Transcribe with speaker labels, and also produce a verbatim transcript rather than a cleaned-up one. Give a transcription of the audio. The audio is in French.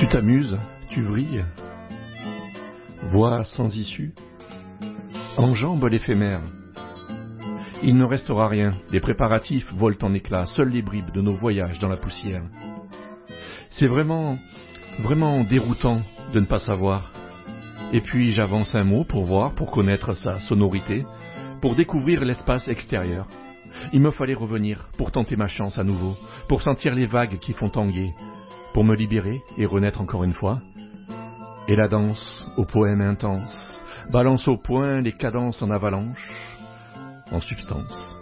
Speaker 1: t'amuses, tu vrilles, voix sans issue, enjambe l'éphémère. Il ne restera rien, les préparatifs volent en éclats, seules les bribes de nos voyages dans la poussière. C'est vraiment, vraiment déroutant de ne pas savoir. Et puis j'avance un mot pour voir, pour connaître sa sonorité, pour découvrir l'espace extérieur. Il me fallait revenir pour tenter ma chance à nouveau, pour sentir les vagues qui font tanguer, pour me libérer et renaître encore une fois. Et la danse, au poème intense, balance au point les cadences en avalanche, en substance.